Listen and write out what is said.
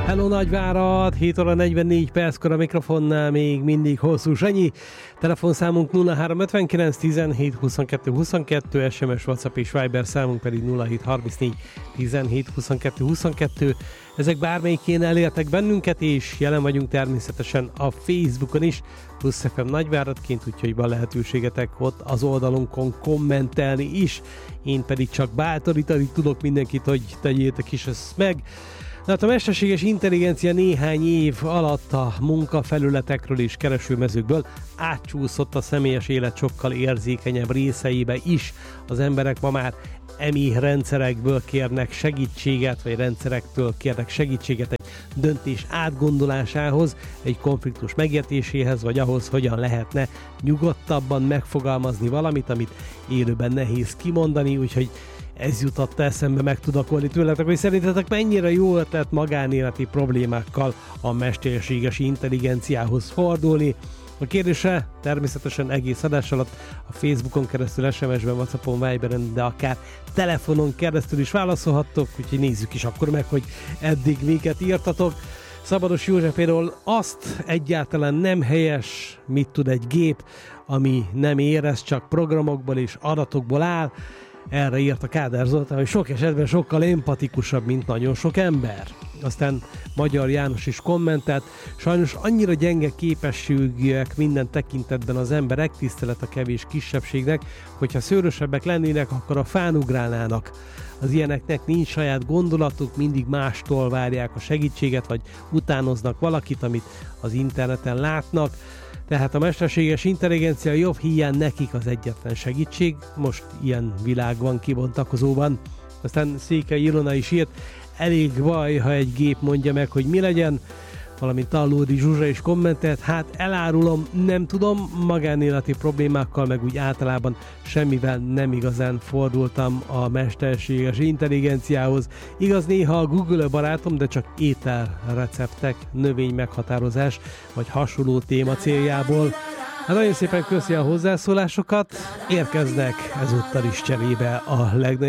Hello Nagyvárad, 7 óra 44 perckor a mikrofonnál még mindig Hosszú Sanyi. Telefonszámunk 0359 17 22 22, SMS, WhatsApp és Viber számunk pedig 0734 17 22 22. Ezek bármelyikén elértek bennünket, és jelen vagyunk természetesen a Facebookon is, Plusz FM Nagyváradként, úgyhogy van lehetőségetek ott az oldalunkon kommentelni is. Én pedig csak bátorítani tudok mindenkit, hogy tegyétek is ezt meg. Hát a mesterséges intelligencia néhány év alatt a munkafelületekről és keresőmezőkből átcsúszott a személyes élet sokkal érzékenyebb részeibe is. Az emberek ma már EMI rendszerekből kérnek segítséget, vagy rendszerektől kérnek segítséget egy döntés átgondolásához, egy konfliktus megértéséhez, vagy ahhoz, hogyan lehetne nyugodtabban megfogalmazni valamit, amit élőben nehéz kimondani, úgyhogy ez jutott eszembe megtudakolni tőletek, hogy szerintetek mennyire jó ötlet magánéleti problémákkal a mesterséges intelligenciához fordulni. A kérdésre természetesen egész adás alatt a Facebookon keresztül, SMS-ben, WhatsAppon, Viberen, de akár telefonon keresztül is válaszolhattok, úgyhogy nézzük is akkor meg, hogy eddig miket írtatok. Szabados József például azt egyáltalán nem helyes, mit tud egy gép, ami nem érez, csak programokból és adatokból áll. Erre írt a Kádár Zoltán, hogy sok esetben sokkal empatikusabb, mint nagyon sok ember. Aztán Magyar János is kommentelt, sajnos annyira gyenge képességűek minden tekintetben az emberek, tisztelet a kevés kisebbségnek, hogyha szőrösebbek lennének, akkor a fán ugrálnának. Az ilyeneknek nincs saját gondolatuk, mindig mástól várják a segítséget, vagy utánoznak valakit, amit az interneten látnak. Tehát a mesterséges intelligencia jobb hiány nekik az egyetlen segítség, most ilyen világ van kibontakozóban. Aztán Székely Ilona is írt, elég baj, ha egy gép mondja meg, hogy mi legyen, valamint Tallódi Zsuzsa is kommentelt, hát elárulom, nem tudom, magánéleti problémákkal, meg úgy általában semmivel nem igazán fordultam a mesterséges intelligenciához. Igaz, néha a Google barátom, de csak ételreceptek, növény meghatározás, vagy hasonló téma céljából. Hát nagyon szépen köszi a hozzászólásokat, érkeznek ezúttal is cserébe a legnagyobb